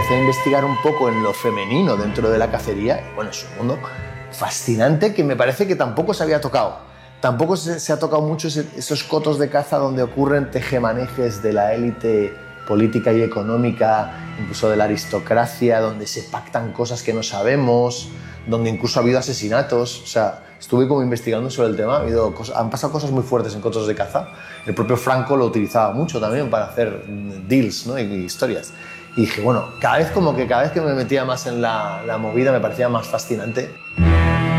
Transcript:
empecé a investigar un poco en lo femenino dentro de la cacería. Y bueno, es un mundo fascinante que me parece que tampoco se había tocado. Tampoco se ha tocado mucho esos cotos de caza donde ocurren tejemanejes de la élite política y económica, incluso de la aristocracia, donde se pactan cosas que no sabemos, donde incluso ha habido asesinatos. O sea, estuve como investigando sobre el tema, han pasado cosas muy fuertes en cotos de caza. El propio Franco lo utilizaba mucho también para hacer deals, ¿no? y historias. Y dije, bueno, cada vez que me metía más en la movida me parecía más fascinante.